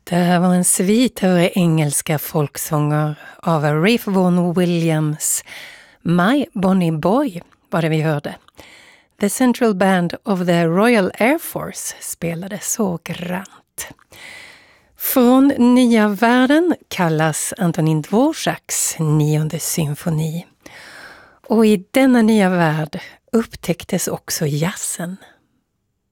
Det här var en svit över engelska folksånger av Ralph Vaughan Williams. My Bonnie Boy var det vi hörde. The Central Band of the Royal Air Force spelade så grant. Från Nya världen kallas Antonin Dvořáks 9:e symfoni. Och i denna nya värld upptäcktes också jazzen.